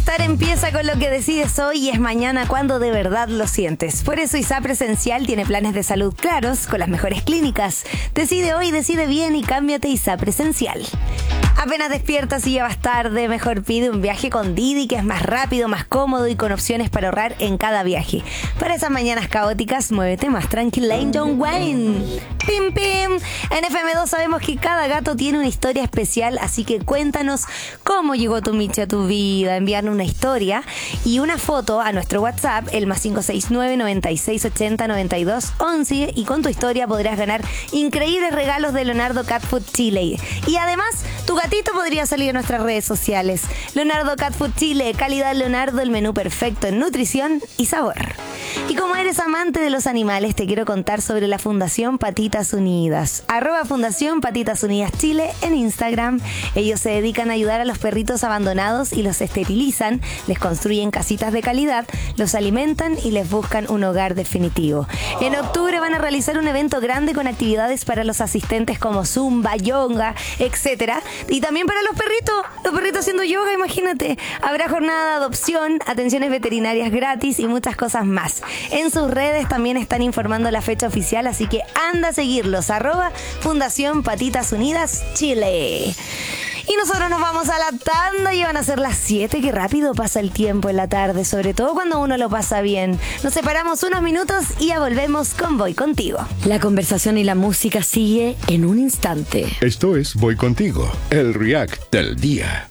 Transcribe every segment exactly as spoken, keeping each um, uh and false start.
bienestar empieza con lo que decides hoy y es mañana cuando de verdad lo sientes. Por eso ISAPRE Esencial tiene planes de salud claros con las mejores clínicas. Decide hoy, decide bien y cámbiate a ISAPRE Esencial. Apenas despiertas y llevas tarde, mejor pide un viaje con Didi, que es más rápido, más cómodo y con opciones para ahorrar en cada viaje. Para esas mañanas caóticas, muévete más tranquila en John Wayne. Pim, pim. En F M dos sabemos que cada gato tiene una historia especial, así que cuéntanos cómo llegó tu Michi a tu vida. Enviarnos una historia y una foto a nuestro WhatsApp, el más cinco seis nueve, noventa y seis ochenta, noventa y dos once, y con tu historia podrás ganar increíbles regalos de Leonardo Cat Food Chile. Y además, tu gatito podría salir en nuestras redes sociales. Leonardo Cat Food Chile, calidad Leonardo, el menú perfecto en nutrición y sabor. Y como eres amante de los animales, te quiero contar sobre la Fundación Patitas Unidas. Arroba Fundación Patitas Unidas Chile en Instagram. Ellos se dedican a ayudar a los perritos abandonados y los esterilizan, les construyen casitas de calidad, los alimentan y les buscan un hogar definitivo. En octubre van a realizar un evento grande con actividades para los asistentes como zumba, yoga, etcétera. Y también para los perritos, los perritos haciendo yoga, imagínate. Habrá jornada de adopción, atenciones veterinarias gratis y muchas cosas más. En sus redes también están informando la fecha oficial, así que anda a seguirlos, arroba Fundación Patitas Unidas Chile. Y nosotros nos vamos a la tanda y van a ser las siete. Qué rápido pasa el tiempo en la tarde, sobre todo cuando uno lo pasa bien. Nos separamos unos minutos y ya volvemos con Voy Contigo. La conversación y la música sigue en un instante. Esto es Voy Contigo, el React del día.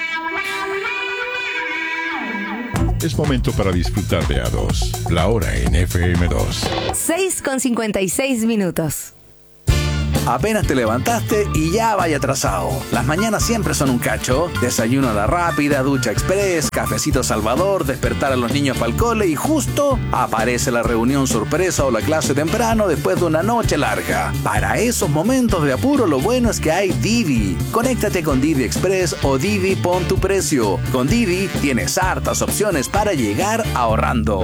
Es momento para disfrutar de A dos, la hora en F M dos. seis con cincuenta y seis minutos. Apenas te levantaste y ya vaya atrasado. Las mañanas siempre son un cacho. Desayuno a la rápida, ducha express, cafecito Salvador, despertar a los niños para el cole y justo aparece la reunión sorpresa o la clase temprano después de una noche larga. Para esos momentos de apuro, lo bueno es que hay Didi. Conéctate con Didi Express o Didi Pon tu Precio. Con Didi tienes hartas opciones para llegar ahorrando.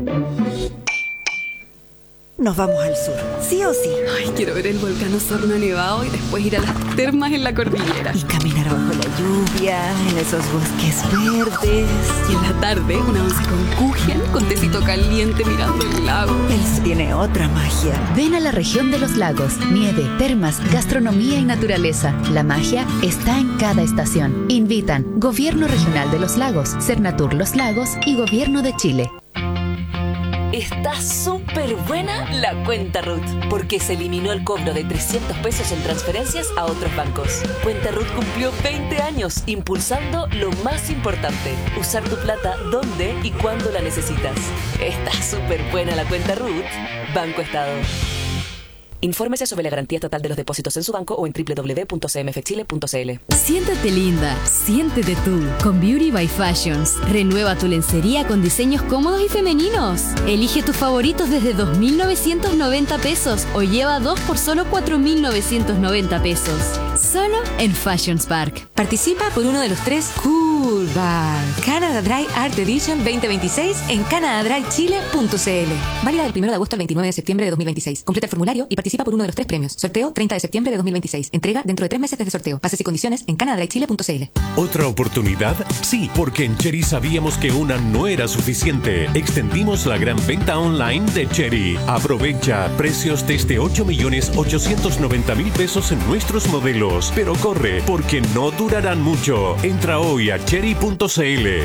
Nos vamos al sur, sí o sí. Ay, quiero ver el volcán Osorno nevado y después ir a las termas en la cordillera. Y caminar bajo la lluvia, en esos bosques verdes. Y en la tarde, una once con kuchen, con tecito caliente mirando el lago. El sur tiene otra magia. Ven a la región de los lagos. Nieve, termas, gastronomía y naturaleza. La magia está en cada estación. Invitan Gobierno Regional de los Lagos, Cernatur Los Lagos y Gobierno de Chile. Está súper buena la cuenta R U T, porque se eliminó el cobro de trescientos pesos en transferencias a otros bancos. Cuenta R U T cumplió veinte años impulsando lo más importante, usar tu plata donde y cuando la necesitas. Está súper buena la cuenta R U T, Banco Estado. Infórmese sobre la garantía estatal de los depósitos en su banco o en doble u doble u doble u punto c m f chile punto c l. Siéntete linda, siéntete tú con Beauty by Fashions. Renueva tu lencería con diseños cómodos y femeninos. Elige tus favoritos desde dos mil novecientos noventa pesos o lleva dos por solo cuatro mil novecientos noventa pesos. Solo en Fashions Park. Participa por uno de los tres Cool Bar Canada Dry Art Edition veinte veintiséis en canada dry chile punto c l. Válida del primero de agosto al veintinueve de septiembre de dos mil veintiséis. Completa el formulario y participa por uno de los tres premios. Sorteo treinta de septiembre de dos mil veintiséis. Entrega dentro de tres meses desde sorteo. Bases y condiciones en canada dry chile punto c l. ¿Otra oportunidad? Sí, porque en Chery sabíamos que una no era suficiente. Extendimos la gran venta online de Chery. Aprovecha precios desde ocho millones ochocientos noventa mil pesos en nuestros modelos. Pero corre, porque no durarán mucho. Entra hoy a chery punto c l.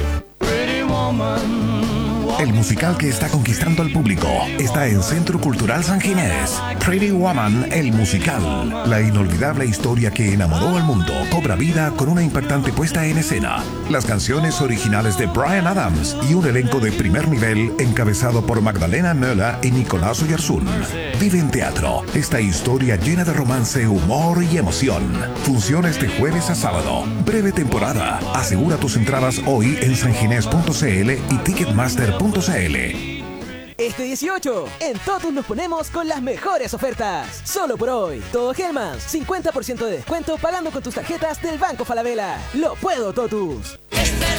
El musical que está conquistando al público está en Centro Cultural San Ginés. Pretty Woman, el musical. La inolvidable historia que enamoró al mundo cobra vida con una impactante puesta en escena. Las canciones originales de Bryan Adams y un elenco de primer nivel encabezado por Magdalena Möller y Nicolás Oyarzún. Vive en teatro esta historia llena de romance, humor y emoción. Funciones de jueves a sábado. Breve temporada. Asegura tus entradas hoy en sanginés punto c l y ticketmaster punto c l. Este dieciocho, en Totus nos ponemos con las mejores ofertas. Solo por hoy, todo Hellmann's, cincuenta por ciento de descuento pagando con tus tarjetas del Banco Falabella. ¡Lo puedo, Totus!